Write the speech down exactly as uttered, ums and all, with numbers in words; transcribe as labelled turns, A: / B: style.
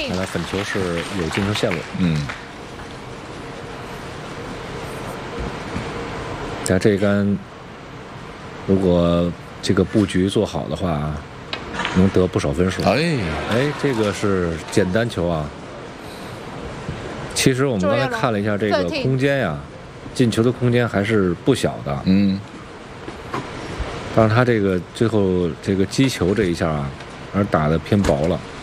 A: 看来粉球是有进球线路。
B: 嗯，
A: 在这一杆，如果这个布局做好的话，能得不少分数。
B: 哎
A: 哎，这个是简单球啊。其实我们刚才看了一下这个空间呀，进球的空间还是不小的。
B: 嗯，
A: 但是他这个最后这个击球这一下啊，还是打得偏薄了。